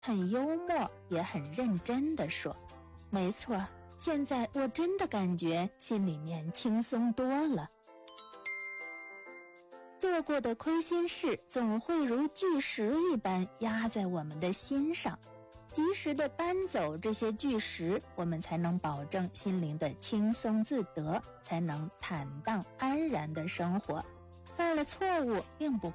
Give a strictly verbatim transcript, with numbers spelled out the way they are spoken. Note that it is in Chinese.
很幽默也很认真地说，没错，现在我真的感觉心里面轻松多了。做过的亏心事总会如巨石一般压在我们的心上，及时地搬走这些巨石，我们才能保证心灵的轻松自得，才能坦荡安然地生活。犯了错误并不